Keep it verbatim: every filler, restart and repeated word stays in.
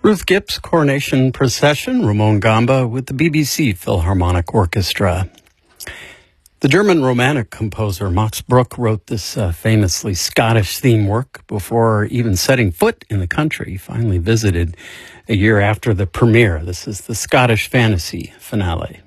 Ruth Gipp's Coronation Procession, Ramon Gamba with the B B C Philharmonic Orchestra. The German Romantic composer Max Bruch wrote this uh, famously Scottish theme work before even setting foot in the country. He finally visited a year after the premiere. This is the Scottish Fantasy finale.